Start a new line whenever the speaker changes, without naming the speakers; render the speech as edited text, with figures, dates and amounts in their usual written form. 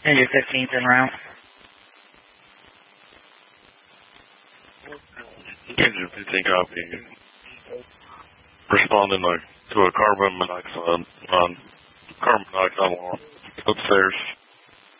And your 15th en route.
Engine 15 copy. Responding to a carbon monoxide alarm upstairs.